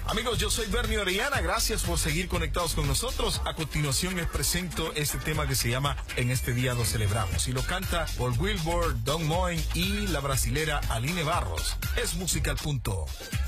Amigos, yo soy Bernie Orellana, gracias por seguir conectados con nosotros. A continuación les presento este tema que se llama En este día lo celebramos y lo canta Paul Wilbur, Don Moen y la brasilera Aline Barros. Es Música al Punto.